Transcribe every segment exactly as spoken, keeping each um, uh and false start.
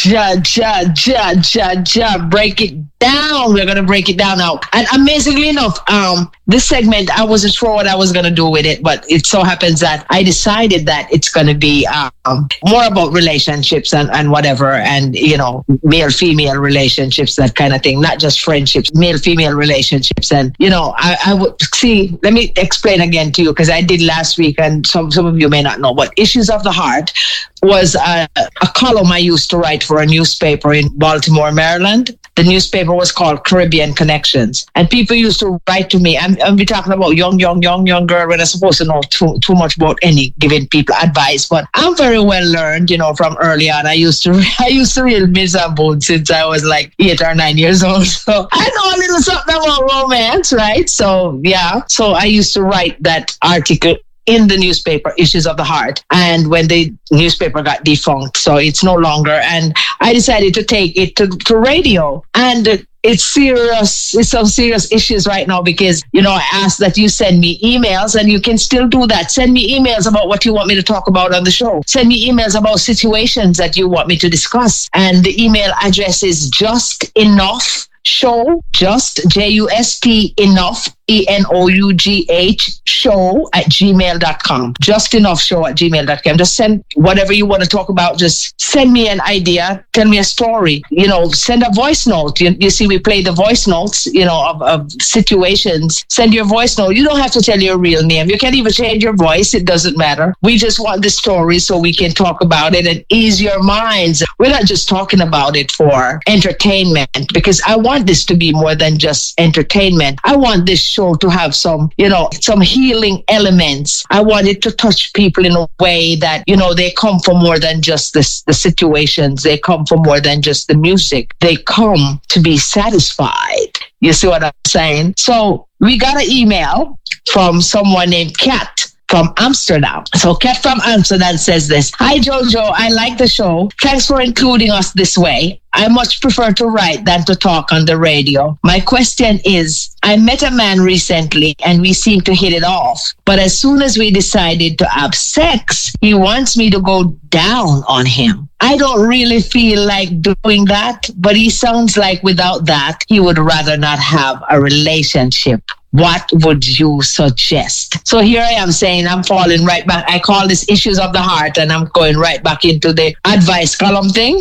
Ja, ja, ja, ja, ja, break it down. We're going to break it down now. And amazingly enough, um, this segment, I wasn't sure what I was going to do with it, but it so happens that I decided that it's going to be um, more about relationships and, and whatever, and, you know, male-female relationships, that kind of thing, not just friendships, male-female relationships. And, you know, I, I would see, let me explain again to you, because I did last week, and some, some of you may not know, but Issues of the Heart was a, a column I used to write for a newspaper in Baltimore, Maryland. The newspaper was called Caribbean Connections. And people used to write to me, and, and we're talking about young, young, young, young girl, when I'm supposed to know too, too much about any giving people advice. But I'm very well learned, you know, from early on. I used to I used to read Miss Boone since I was like eight or nine years old. So I know a little something about romance, right? So, yeah. So I used to write that article in the newspaper, Issues of the Heart. And when the newspaper got defunct, so it's no longer. And I decided to take it to, to radio. And it's serious, it's some serious issues right now, because, you know, I asked that you send me emails, and you can still do that. Send me emails about what you want me to talk about on the show. Send me emails about situations that you want me to discuss. And the email address is just enough show, just J U S T enough, E N O U G H, show at gmail dot com. Just enough show at gmail dot com. Just send whatever you want to talk about. Just send me an idea. Tell me a story. You know, send a voice note. You, you see, we play the voice notes, you know, of, of situations. Send your voice note. You don't have to tell your real name. You can even change your voice. It doesn't matter. We just want the story so we can talk about it and ease your minds. We're not just talking about it for entertainment, because I want this to be more than just entertainment. I want this show to have some, you know, some healing elements. I want it to touch people in a way that, you know, they come for more than just this, the situations. They come for more than just the music. They come to be satisfied. You see what I'm saying? So we got an email from someone named Kat from Amsterdam. So Kat from Amsterdam says this: Hi Jojo, I like the show. Thanks for including us this way. I much prefer to write than to talk on the radio. My question is, I met a man recently and we seem to hit it off. But as soon as we decided to have sex, he wants me to go down on him. I don't really feel like doing that, but he sounds like without that, he would rather not have a relationship. What would you suggest? So here I am saying I'm falling right back. I call this Issues of the Heart, and I'm going right back into the advice column thing.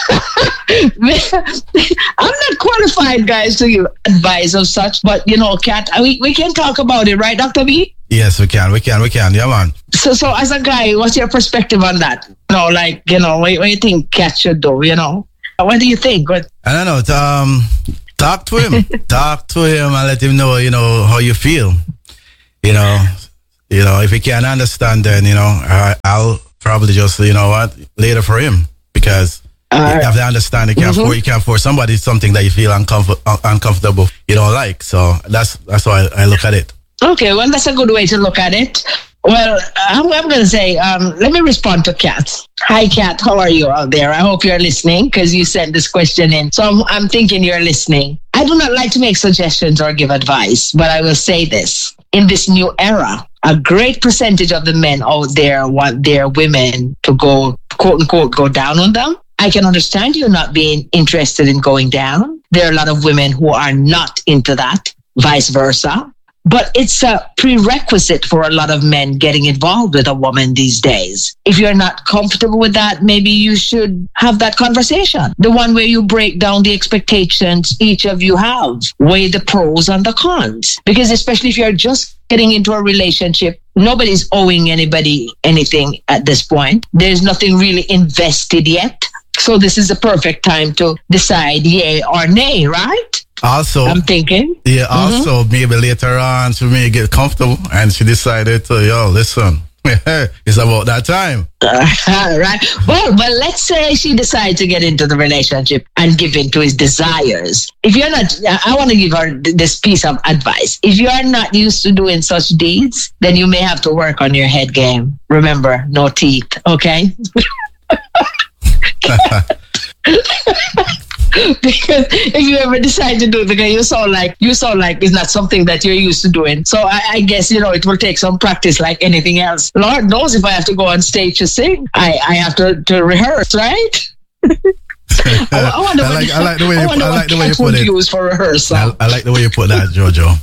I'm not qualified, guys, to give advice of such, but you know, Kat, we, we can talk about it, right, Doctor B? Yes, we can, we can, we can, yeah, man. So, so as a guy, what's your perspective on that? You know, like, you know, what, what do you think Kat should do, you know? What do you think? What? I don't know, um... Talk to him. Talk to him and let him know, you know, how you feel. You know, you know, if he can't understand, then, you know, I, I'll probably just, you know what, later for him. Because uh, you have to understand, you can't, mm-hmm. force, you can't force somebody something that you feel uncomfort, un- uncomfortable, you don't like. So that's that's why I, I look at it. Okay, well, that's a good way to look at it. Well, I'm, I'm going to say, um, let me respond to Kat. Hi, Kat. How are you out there? I hope you're listening, because you sent this question in. So I'm, I'm thinking you're listening. I do not like to make suggestions or give advice, but I will say this. In this new era, a great percentage of the men out there want their women to go, quote unquote, go down on them. I can understand you not being interested in going down. There are a lot of women who are not into that, vice versa. But it's a prerequisite for a lot of men getting involved with a woman these days. If you're not comfortable with that, maybe you should have that conversation. The one where you break down the expectations each of you have, weigh the pros and the cons. Because especially if you're just getting into a relationship, nobody's owing anybody anything at this point. There's nothing really invested yet. So this is the perfect time to decide yay or nay, right? Also, I'm thinking. Yeah, also mm-hmm. maybe later on she may get comfortable and she decided to, yo, listen, it's about that time. Uh, right. Well, but let's say she decides to get into the relationship and give in to his desires. If you're not, I want to give her this piece of advice. If you are not used to doing such deeds, then you may have to work on your head game. Remember, no teeth, okay? Because if you ever decide to do it, because you sound like you sound like it's not something that you're used to doing. So I, I guess, you know, it will take some practice like anything else. Lord knows if I have to go on stage to sing, I, I have to, to rehearse, right? I, I wonder I what, like, I like the way you, I wonder I what like the way you Cat put would it. use for rehearsal. I, I like the way you put that, Jojo.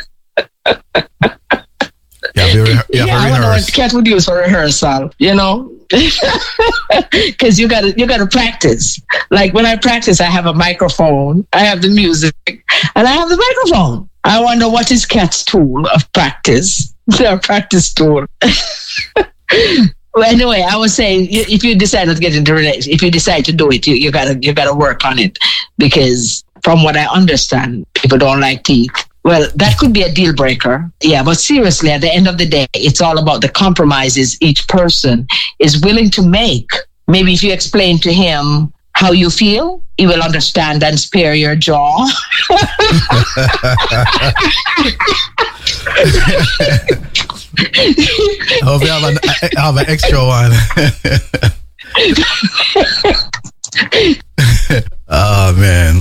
Yeah, you have to, re- you have yeah, to I wonder rehearse. what Cat would use for rehearsal. You know, because you got to you got to practice. Like when I practice, I have a microphone, I have the music, and I have the microphone. I wonder what is Cat's tool of practice. Their practice tool. Well, anyway, I was saying, if you decide to get into relation, if you decide to do it, you, you gotta you gotta work on it, because from what I understand, people don't like teeth. Well, that could be a deal breaker. Yeah, but seriously, at the end of the day, it's all about the compromises each person is willing to make. Maybe if you explain to him how you feel, he will understand and spare your jaw. I hope you have an, I have an extra one. Oh man.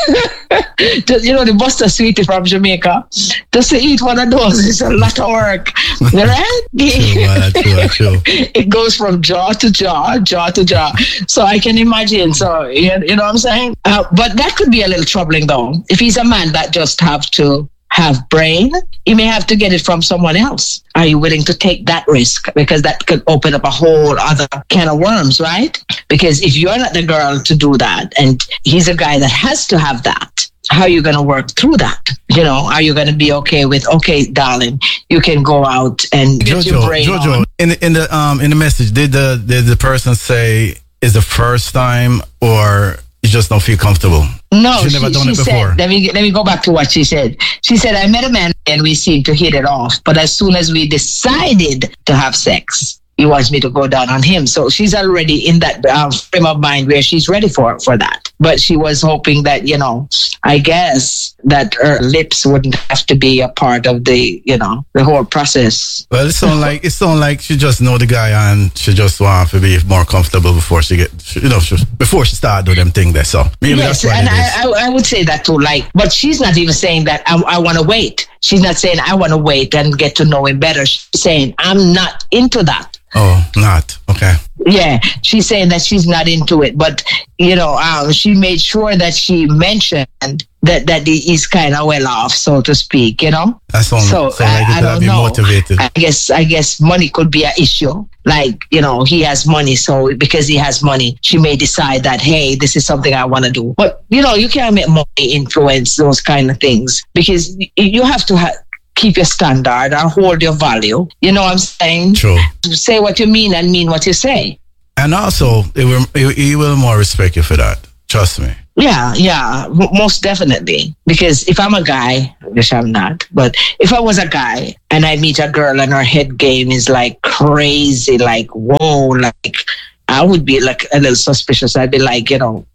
Just, you know, the Buster Sweetie from Jamaica, just to eat one of those is a lot of work, right? True, man, true, true. It goes from jaw to jaw, jaw to jaw. So I can imagine. So you, you know what I'm saying? Uh, but that could be a little troubling though. If he's a man that just have to have brain, you may have to get it from someone else. Are you willing to take that risk? Because that could open up a whole other can of worms, right? Because if you're not the girl to do that and he's a guy that has to have that, how are you going to work through that? You know, are you going to be okay with, okay, darling, you can go out and get your Jojo, brain Jojo, on. in the, in the um in the message, did the did the person say is the first time or you just don't feel comfortable? No, She's never she, done she it before. said, let me, let me go back to what she said. She said, I met a man and we seemed to hit it off. But as soon as we decided to have sex, he wants me to go down on him. So she's already in that um, frame of mind where she's ready for, for that. But she was hoping that, you know, I guess that her lips wouldn't have to be a part of the, you know, the whole process. Well, it sounds like it sounds like she just know the guy and she just want to be more comfortable before she get, she, you know, she, before she start doing them thing there. So maybe Yes, that's what and it is. I, I, I would say that too. Like, but she's not even saying that I, I want to wait. She's not saying I want to wait and get to know him better. She's saying I'm not into that. Oh, not okay. Yeah, she's saying that she's not into it, but you know, um, she made sure that she mentioned that that he's kind of well off, so to speak. You know, That sounds so sound like I, I you could don't be know. motivated. I guess I guess money could be an issue. Like, you know, he has money, so because he has money, she may decide that, hey, this is something I want to do. But you know, you can't make money influence those kind of things, because you have to have. Keep your standard and hold your value. You know what I'm saying? True. Say what you mean and mean what you say. And also, he will, he, he will more respect you for that. Trust me. Yeah, yeah, m- most definitely. Because if I'm a guy, which I'm not, but if I was a guy and I meet a girl and her head game is like crazy, like, whoa, like, I would be like a little suspicious. I'd be like, you know,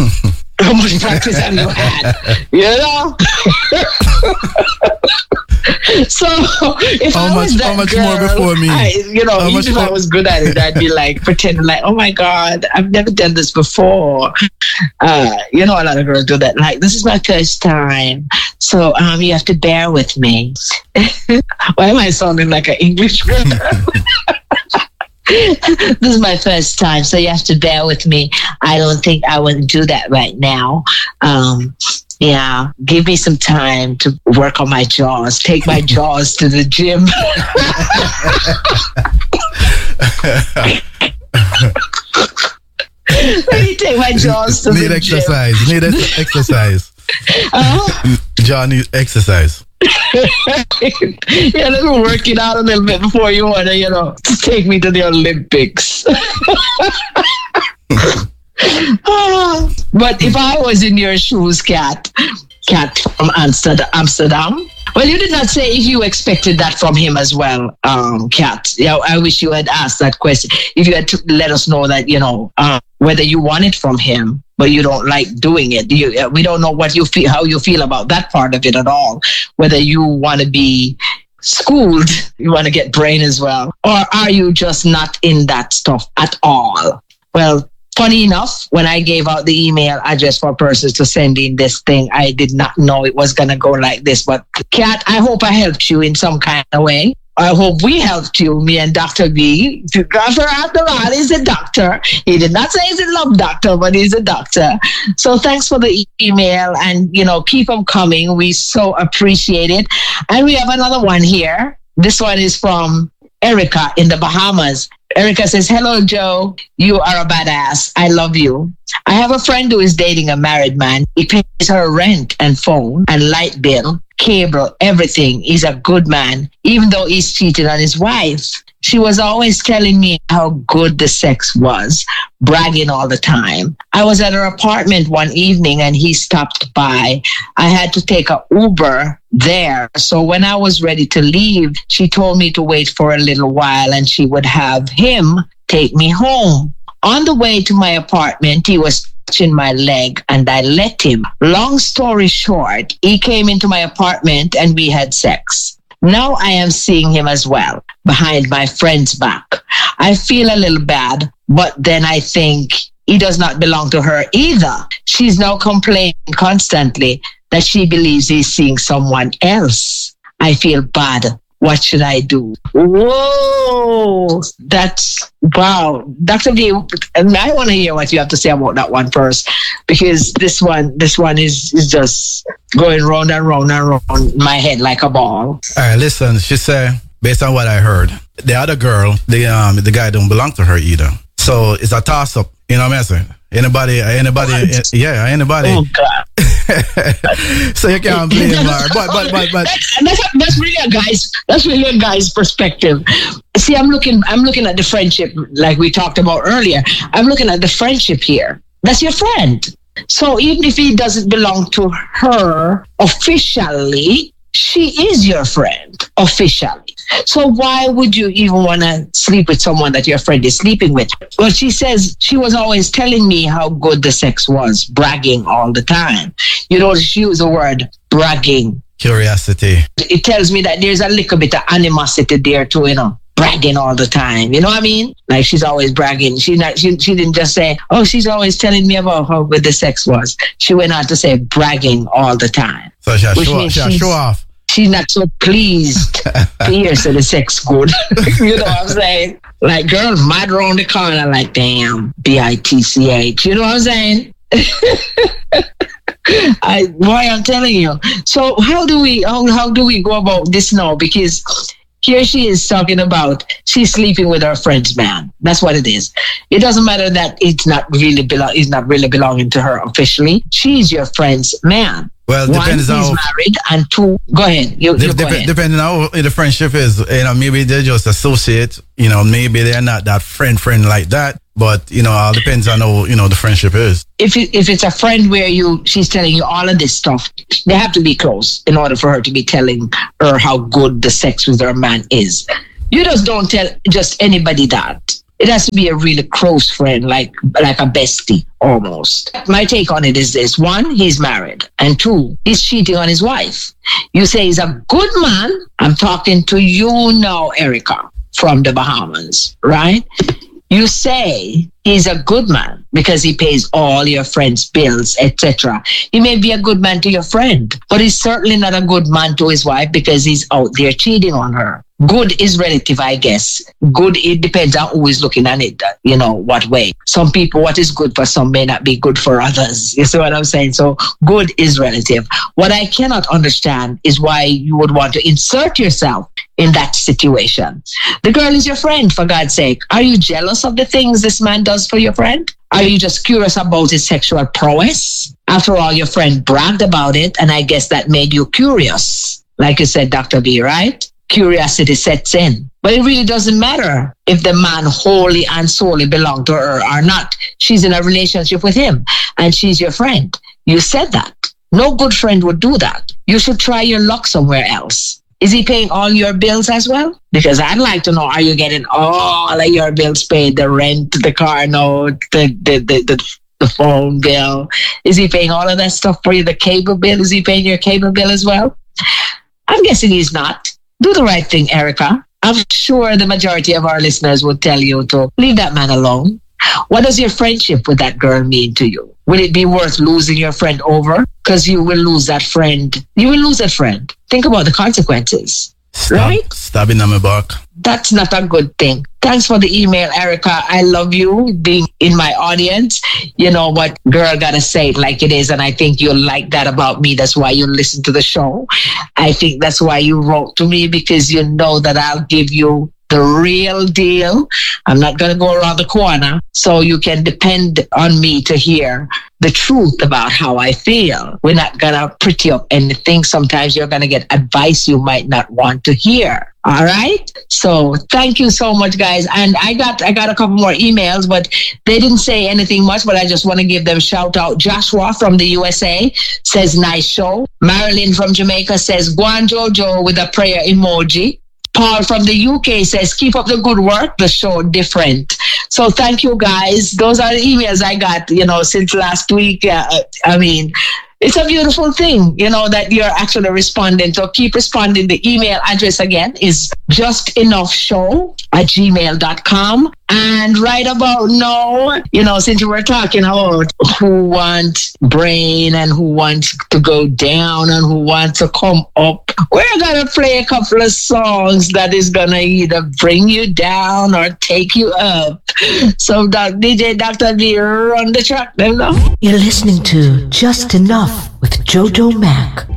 how much practice have you had? You know? So if How I much- was that how much girl, more before me? I, you know, How even much if I more- was good at it, I'd be like pretending like, oh my God, I've never done this before. Uh, you know, a lot of girls do that. Like, this is my first time, so um, you have to bear with me. Why am I sounding like an English girl? This is my first time, so you have to bear with me. I don't think I would do that right now. Um, yeah, give me some time to work on my jaws. Take my jaws to the gym. Let me take my jaws to Need the exercise. Need ex- exercise. gym. Uh-huh. John needs exercise. Yeah, let me work it out a little bit before you want to, you know, take me to the Olympics. But if I was in your shoes, Cat, Cat from Amsterdam, Amsterdam. Well, you did not say if you expected that from him as well, um, Cat. Yeah, I wish you had asked that question. If you had to let us know that, you know, um, whether you want it from him, but you don't like doing it. You, uh, we don't know what you feel, how you feel about that part of it at all. Whether you want to be schooled, you want to get brain as well, or are you just not in that stuff at all? Well, funny enough, when I gave out the email address for persons to send in this thing, I did not know it was going to go like this. But Kat, I hope I helped you in some kind of way. I hope we helped you, me and Doctor B. Doctor after all is a doctor. He did not say he's a love doctor, but he's a doctor. So thanks for the e- email, and you know, keep them coming. We so appreciate it. And we have another one here. This one is from Erica in the Bahamas. Erica says, hello, Joe. You are a badass. I love you. I have a friend who is dating a married man. He pays her rent and phone and light bill, cable, everything. He's a good man, even though he's cheated on his wife. She was always telling me how good the sex was, bragging all the time. I was at her apartment one evening and he stopped by. I had to take a Uber there. So when I was ready to leave, she told me to wait for a little while and she would have him take me home. On the way to my apartment, he was touching my leg and I let him. Long story short, he came into my apartment and we had sex. Now I am seeing him as well, behind my friend's back. I feel a little bad, but then I think he does not belong to her either. She's now complaining constantly that she believes he's seeing someone else. I feel bad. What should I do? Whoa, that's wow. Doctor V, I want to hear what you have to say about that one first, because this one, this one is, is just going round and round and round in my head like a ball. All right, listen, she said, based on what I heard, the other girl, the um, the guy don't belong to her either. So it's a toss up. You know what I'm saying? Anybody, anybody, what? yeah, anybody. Oh God. So you can't blame her. But, but, but, but. That's, that's, that's really a guy's, that's really a guy's perspective. See, I'm looking, I'm looking at the friendship like we talked about earlier. I'm looking at the friendship here. That's your friend. So even if he doesn't belong to her officially, she is your friend officially. So why would you even want to sleep with someone that your friend is sleeping with? Well, she says she was always telling me how good the sex was, bragging all the time. You know, she used the word bragging. Curiosity. It tells me that there's a little bit of animosity there too, you know, bragging all the time. You know what I mean? Like she's always bragging. She not. She, she didn't just say, oh, she's always telling me about how good the sex was. She went on to say bragging all the time. So she'll show, she'll show off. She's not so pleased to hear so the sex good. You know what I'm saying? Like, girls mad around the corner like, damn, B I T C H. You know what I'm saying? I, why I'm telling you. So how do we how, how do we go about this now? Because here she is talking about she's sleeping with her friend's man. That's what it is. It doesn't matter that it's not really belo- it's not really belonging to her officially. She's your friend's man. Well, One, depends he's on married, and two, go ahead. You, de- you go de- ahead. Depending on how the friendship is, you know, maybe they just associate. You know, maybe they're not that friend friend like that. But you know, all depends on how you know the friendship is. If it, if it's a friend where you she's telling you all of this stuff, they have to be close in order for her to be telling her how good the sex with her man is. You just don't tell just anybody that. It has to be a really close friend, like like a bestie almost. My take on it is this: one, he's married, and two, he's cheating on his wife. You say he's a good man. I'm talking to you now, Erica, from the Bahamas, right? You say he's a good man because he pays all your friends' bills, et cetera. He may be a good man to your friend, but he's certainly not a good man to his wife because he's out there cheating on her. Good is relative, I guess. Good, it depends on who is looking at it, you know, what way. Some people, what is good for some may not be good for others. You see what I'm saying? So good is relative. What I cannot understand is why you would want to insert yourself in that situation. The girl is your friend, for God's sake. Are you jealous of the things this man does for your friend? Are you just curious about his sexual prowess? After all, your friend bragged about it, and I guess that made you curious. Like you said, Doctor B, right? Curiosity sets in. But it really doesn't matter if the man wholly and solely belonged to her or not. She's in a relationship with him, and she's your friend. You said that. No good friend would do that. You should try your luck somewhere else. Is he paying all your bills as well? Because I'd like to know, are you getting all of your bills paid? The rent, the car note, the, the, the, the, the phone bill. Is he paying all of that stuff for you? The cable bill? Is he paying your cable bill as well? I'm guessing he's not. Do the right thing, Erica. I'm sure the majority of our listeners would tell you to leave that man alone. What does your friendship with that girl mean to you? Will it be worth losing your friend over? Because you will lose that friend. You will lose that friend. Think about the consequences. Stab, right? Stabbing on my back. That's not a good thing. Thanks for the email, Erica. I love you being in my audience. You know what, girl, gotta say it like it is. And I think you'll like that about me. That's why you listen to the show. I think that's why you wrote to me, because you know that I'll give you the real deal. I'm not going to go around the corner. So you can depend on me to hear the truth about how I feel. We're not going to pretty up anything. Sometimes you're going to get advice you might not want to hear. All right. So thank you so much, guys. And I got I got a couple more emails, but they didn't say anything much, but I just want to give them a shout out. Joshua from the U S A says, nice show. Marilyn from Jamaica says, Guan Jojo with a prayer emoji. Paul from the U K says, keep up the good work. The show different. So thank you, guys. Those are the emails I got, you know, since last week. Uh, I mean, it's a beautiful thing, you know, that you're actually responding. So keep responding. The email address again is justenoughshow at gmail dot com. And right about now, you know, since we were talking about who wants brain and who wants to go down and who wants to come up, we're going to play a couple of songs that is going to either bring you down or take you up. So D J Doctor D, run the track, them now. You're listening to Just Enough with Jojo Mack.